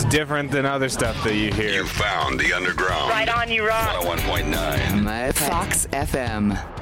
It's different than other stuff that you hear. You found the underground. Right on, you rock. 101.9. Fox FM.